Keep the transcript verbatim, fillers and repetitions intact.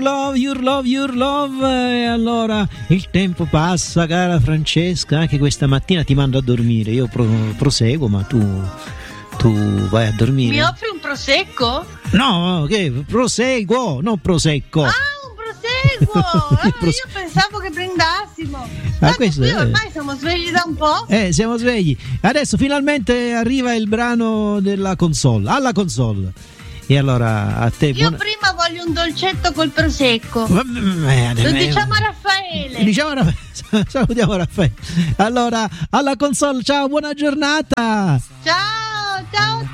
Love, your love, your love. E allora il tempo passa, cara Francesca. Anche questa mattina ti mando a dormire. Io pro- proseguo, ma tu, tu vai a dormire. Mi offri un prosecco? No, che proseguo, non prosecco. Ah, un proseguo! Ah, io pensavo che prendassimo. Ah, questo qui è... ormai siamo svegli da un po'. Eh, siamo svegli. Adesso finalmente arriva il brano della console. Alla console. E allora a te. Io buona... prima voglio un dolcetto col prosecco. Ma, eh, Lo eh, diciamo a Raffaele. Diciamo a Raffaele. Salutiamo Raffaele. Allora, alla console, ciao, buona giornata. Ciao, ciao.